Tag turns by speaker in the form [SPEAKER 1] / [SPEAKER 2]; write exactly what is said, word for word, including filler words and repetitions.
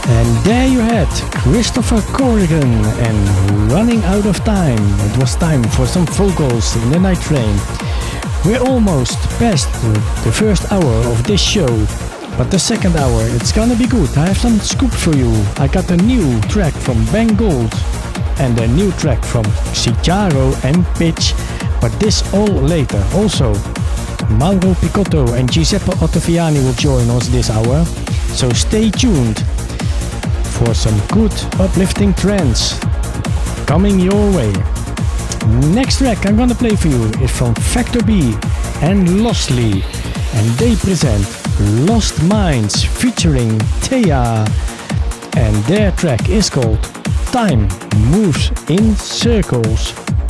[SPEAKER 1] And there you had Christopher Corrigan and Running Out of Time. It was time for some vocals in the Night Train. We're almost past the first hour of this show, but the second hour, it's gonna be good. I have some scoop for you. I got a new track from Ben Gold and a new track from Cicciaro and Pitch, but this all later. Also, Mauro Picotto and Giuseppe Ottaviani will join us this hour, so stay tuned for some good uplifting trance coming your way. Next track I'm gonna play for you is from Factor B and Lostly, and they present Lost Minds featuring Thea, and their track is called Time Moves in Circles.